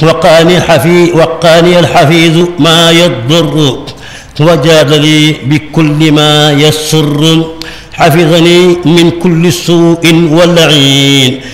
وقاني الحفيظ ما يضر وجاد لي بكل ما يسر حفظني من كل سوء ولعين